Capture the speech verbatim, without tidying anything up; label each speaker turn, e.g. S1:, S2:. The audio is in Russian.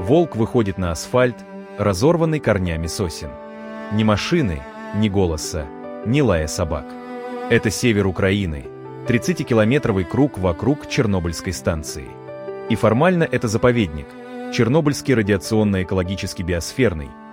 S1: Волк выходит на асфальт, разорванный корнями сосен. Ни машины, ни голоса, ни лая собак. Это север Украины, тридцатикилометровый круг вокруг Чернобыльской станции. И формально это заповедник, Чернобыльский радиационно-экологический биосферный,